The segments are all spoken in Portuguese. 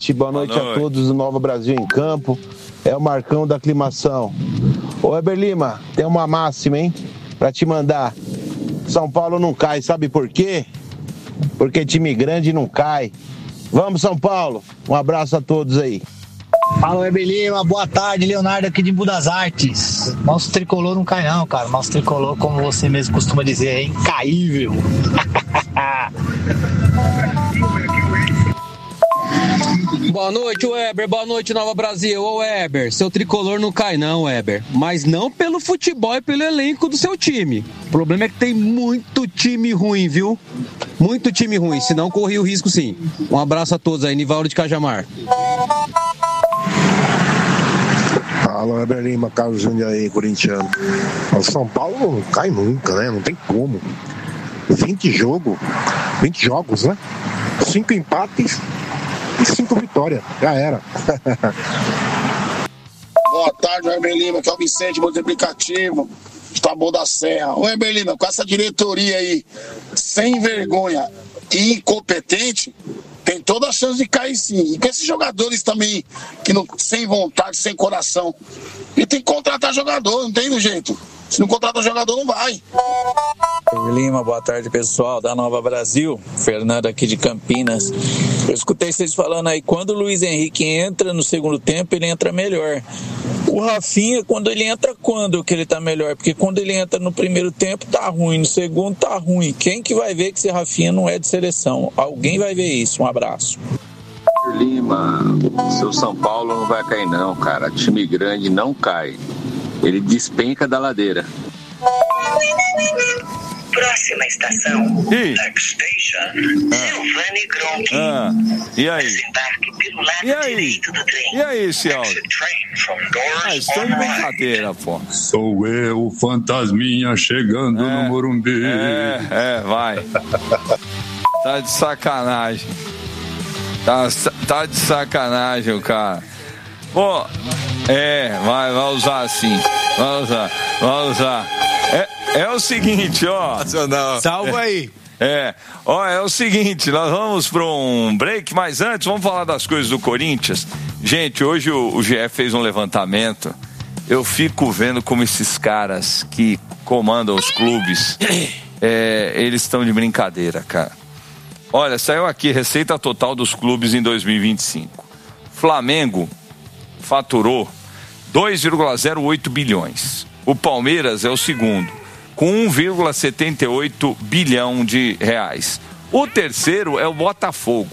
boa noite a todos do Nova Brasil em Campo. É o Marcão da Aclimação. Ô, Weber Lima, tem uma máxima, hein? Pra te mandar. São Paulo não cai, sabe por quê? Porque time grande não cai. Vamos, São Paulo. Um abraço a todos aí. Fala, Weber Lima. Boa tarde, Leonardo aqui de Budas Artes. Nosso tricolor não cai não, cara. Nosso tricolor, como você mesmo costuma dizer, é incaível. Boa noite, Weber. Boa noite, Nova Brasil. Ô, Weber, seu tricolor não cai não, Weber. Mas não pelo futebol e pelo elenco do seu time. O problema é que tem muito time ruim, viu? Muito time ruim, senão corria o risco sim. Um abraço a todos aí, Nivaldo de Cajamar. Fala, Weber Lima, Carlos Júnior aí, corintiano. O São Paulo não cai nunca, né? Não tem como. 20 jogos, né? 5 empates e 5 vitórias. Já era. Boa tarde, Weber Lima, que é o Vicente, multiplicativo, Taboão da Serra. Ô, Weber Lima, com essa diretoria aí, sem vergonha e incompetente, tem toda a chance de cair sim. E com esses jogadores também, que não, sem vontade, sem coração. E tem que contratar jogador, não tem jeito. Se não contratar jogador, não vai. Lima, boa tarde, pessoal da Nova Brasil. Fernando aqui de Campinas. Eu escutei vocês falando aí, quando o Luiz Henrique entra no segundo tempo, ele entra melhor. O Rafinha, quando ele entra, quando que ele tá melhor? Porque quando ele entra no primeiro tempo, tá ruim, no segundo tá ruim. Quem que vai ver que esse Rafinha não é de seleção? Alguém vai ver isso. Um abraço. Lima, seu São Paulo não vai cair não, cara. Time grande não cai. Ele despenca da ladeira. Próxima estação, Next Station, Giovanni Gronchi. E aí? Desembarque pelo lado direito do trem. E aí, esse áudio? Isso é de brincadeira, pô. Sou eu, o fantasminha, chegando no Morumbi. Vai. Tá de sacanagem. Tá de sacanagem o cara. Pô, vai usar assim. Vai usar. É o seguinte, ó. Salva aí. É o seguinte, nós vamos para um break, mas antes vamos falar das coisas do Corinthians. Gente, hoje o GE fez um levantamento. Eu fico vendo como esses caras que comandam os clubes, eles estão de brincadeira, cara. Olha, saiu aqui receita total dos clubes em 2025. Flamengo faturou 2,08 bilhões. O Palmeiras é o segundo, com 1,78 bilhão de reais. O terceiro é o Botafogo,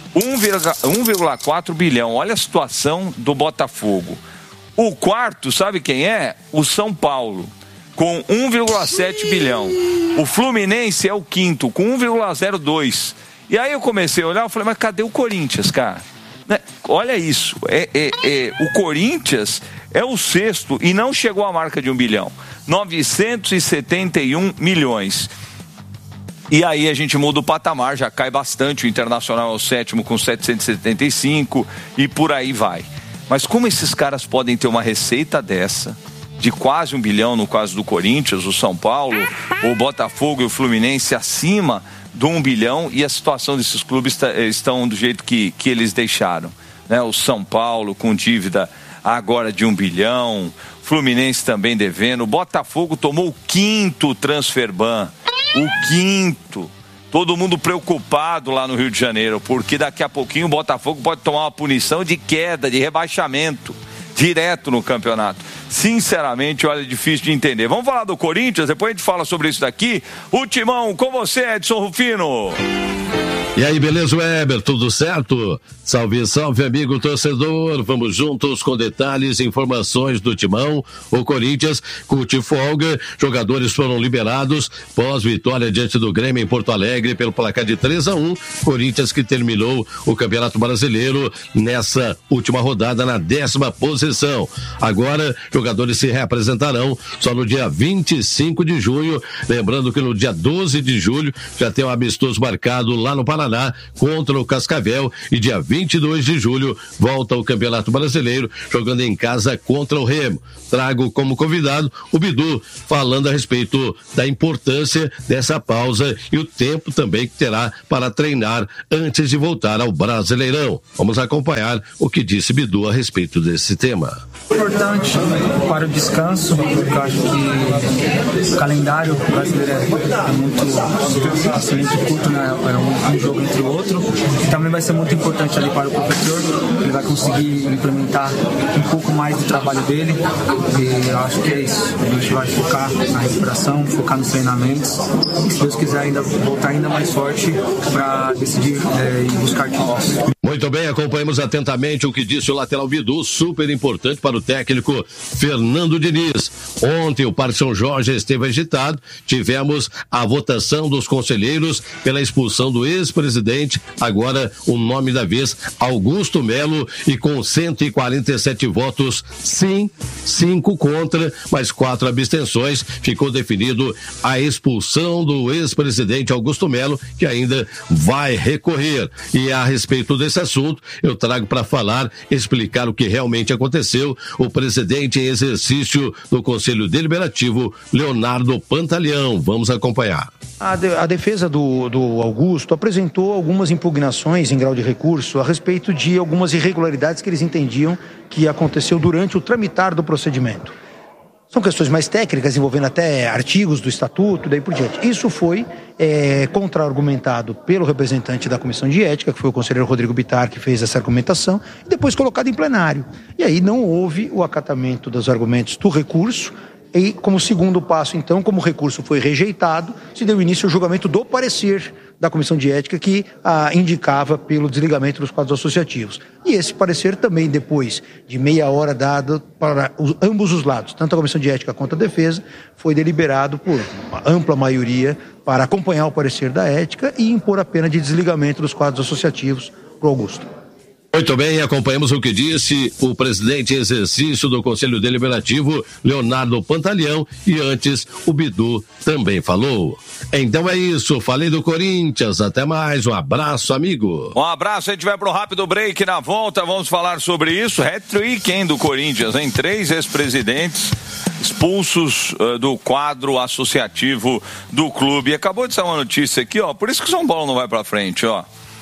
1,4 bilhão. Olha a situação do Botafogo. O quarto, sabe quem é? O São Paulo, com 1,7 bilhão. O Fluminense é o quinto, com 1,02. E aí eu comecei a olhar e falei, mas cadê o Corinthians, cara? Olha isso, o Corinthians é o sexto e não chegou à marca de 1 bilhão, 971 milhões. E aí a gente muda o patamar, já cai bastante, o Internacional é o sétimo com 775 e por aí vai. Mas como esses caras podem ter uma receita dessa, de quase 1 bilhão no caso do Corinthians, o São Paulo, o Botafogo e o Fluminense acima do 1 bilhão, e a situação desses clubes estão do jeito que eles deixaram, né? O São Paulo com dívida agora de 1 bilhão, Fluminense também devendo, o Botafogo tomou o quinto transfer ban, o quinto. Todo mundo preocupado lá no Rio de Janeiro, porque daqui a pouquinho o Botafogo pode tomar uma punição de queda, de rebaixamento, direto no campeonato. Sinceramente, olha, é difícil de entender. Vamos falar do Corinthians, depois a gente fala sobre isso daqui. O Timão, com você, Edson Rufino. E aí, beleza, Weber? Tudo certo? Salve, salve, amigo torcedor. Vamos juntos com detalhes e informações do Timão. O Corinthians curte folga. Jogadores foram liberados pós-vitória diante do Grêmio em Porto Alegre pelo placar de 3-1. Corinthians que terminou o Campeonato Brasileiro nessa última rodada na 10ª posição. Agora, jogadores se reapresentarão só no dia 25 de junho. Lembrando que no dia 12 de julho já tem um amistoso marcado lá no Paraná, Paraná contra o Cascavel e dia 22 de julho volta ao Campeonato Brasileiro jogando em casa contra o Remo. Trago como convidado o Bidu, falando a respeito da importância dessa pausa e o tempo também que terá para treinar antes de voltar ao Brasileirão. Vamos acompanhar o que disse Bidu a respeito desse tema. Importante para o descanso, porque eu acho que o calendário brasileiro é muito excelente, curto, né? É um jogo entre o outro, e também vai ser muito importante ali para o professor, ele vai conseguir implementar um pouco mais do trabalho dele, e eu acho que é isso, a gente vai focar na recuperação, focar nos treinamentos, e se Deus quiser ainda voltar ainda mais forte para decidir e buscar títulos. Muito bem, acompanhamos atentamente o que disse o lateral Bidu, super importante para o técnico Fernando Diniz. Ontem o Parque São Jorge esteve agitado, tivemos a votação dos conselheiros pela expulsão do ex-presidente, agora o nome da vez, Augusto Melo, e com 147 votos sim, 5 contra, mais 4 abstenções, ficou definido a expulsão do ex-presidente Augusto Melo, que ainda vai recorrer. E a respeito desse assunto, eu trago para falar, explicar o que realmente aconteceu, o presidente em exercício do Conselho Deliberativo, Leonardo Pantaleão. Vamos acompanhar. A defesa do Augusto apresentou algumas impugnações em grau de recurso a respeito de algumas irregularidades que eles entendiam que aconteceu durante o tramitar do procedimento. São questões mais técnicas, envolvendo até artigos do estatuto, daí por diante. Isso foi contra-argumentado pelo representante da Comissão de Ética, que foi o conselheiro Rodrigo Bittar, que fez essa argumentação, e depois colocado em plenário. E aí não houve o acatamento dos argumentos do recurso, e como segundo passo, então, como o recurso foi rejeitado, se deu início ao julgamento do parecer da Comissão de Ética que indicava pelo desligamento dos quadros associativos. E esse parecer também, depois de meia hora dado para ambos os lados, tanto a Comissão de Ética quanto a defesa, foi deliberado por uma ampla maioria para acompanhar o parecer da Ética e impor a pena de desligamento dos quadros associativos para o Augusto. Muito bem, acompanhamos o que disse o presidente em exercício do Conselho Deliberativo, Leonardo Pantaleão, e antes o Bidu também falou. Então é isso, falei do Corinthians, até mais, um abraço, amigo. Um abraço, a gente vai pro rápido break, na volta vamos falar sobre isso, hat-trick, hein, do Corinthians, hein, 3 ex-presidentes expulsos do quadro associativo do clube. E acabou de sair uma notícia aqui, ó, por isso que o São Paulo não vai pra frente, ó.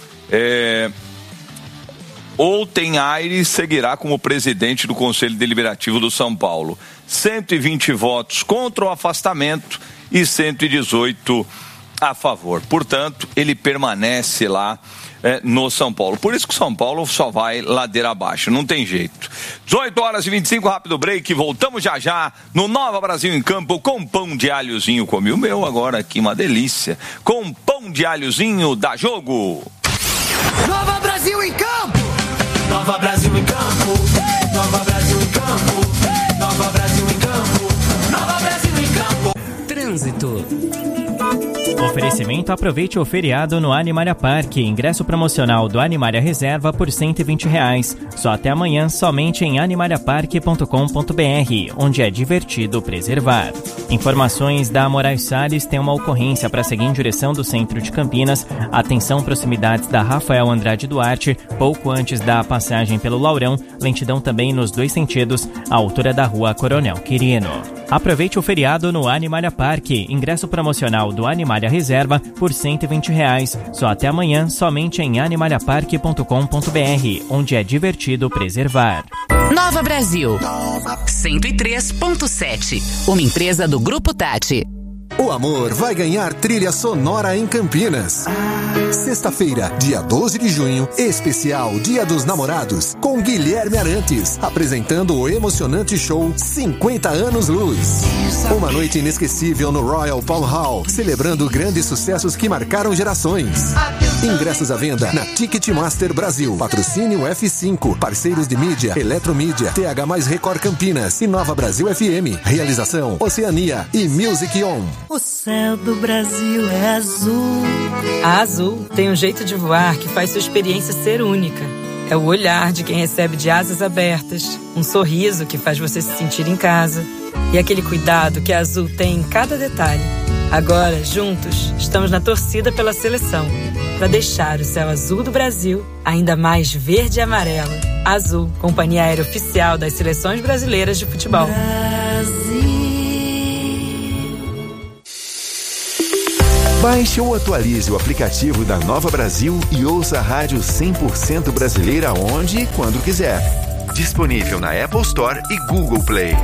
Olten Aires seguirá como presidente do Conselho Deliberativo do São Paulo. 120 votos contra o afastamento e 118 a favor. Portanto, ele permanece lá no São Paulo. Por isso que o São Paulo só vai ladeira abaixo, não tem jeito. 18h25, rápido break, voltamos já já no Nova Brasil em Campo com pão de alhozinho. Comi o meu agora aqui, uma delícia. Com pão de alhozinho da Jogo. Nova Brasil em Campo! Nova Brasil em Campo! Nova Brasil em Campo! Nova Brasil em Campo! Nova Brasil em Campo! Trânsito. Oferecimento: aproveite o feriado no Animalia Park. Ingresso promocional do Animalia Reserva por R$120. Só até amanhã, somente em animaliapark.com.br, onde é divertido preservar. Informações da Moraes Salles: tem uma ocorrência para seguir em direção do centro de Campinas. Atenção, proximidades da Rafael Andrade Duarte, pouco antes da passagem pelo Laurão. Lentidão também nos 2 sentidos, à altura da rua Coronel Quirino. Aproveite o feriado no Animalia Park. Ingresso promocional do Animalia Reserva por R$120. Só até amanhã, somente em animaliapark.com.br, onde é divertido preservar. Nova Brasil 103.7, uma empresa do Grupo Tati. O amor vai ganhar trilha sonora em Campinas. Sexta-feira, dia 12 de junho, especial Dia dos Namorados, com Guilherme Arantes, apresentando o emocionante show 50 Anos Luz. Uma noite inesquecível no Royal Palm Hall, celebrando grandes sucessos que marcaram gerações. Ingressos à venda na Ticketmaster Brasil. Patrocínio F5, parceiros de mídia, Eletromídia, TH+ Record Campinas e Nova Brasil FM. Realização Oceania e Music On. O céu do Brasil é azul. A Azul tem um jeito de voar que faz sua experiência ser única. É o olhar de quem recebe de asas abertas, um sorriso que faz você se sentir em casa e aquele cuidado que a Azul tem em cada detalhe. Agora, juntos, estamos na torcida pela seleção. para deixar o céu azul do Brasil ainda mais verde e amarelo. Azul, companhia aérea oficial das seleções brasileiras de futebol. Baixe ou atualize o aplicativo da Nova Brasil e ouça a rádio 100% brasileira onde e quando quiser. Disponível na Apple Store e Google Play.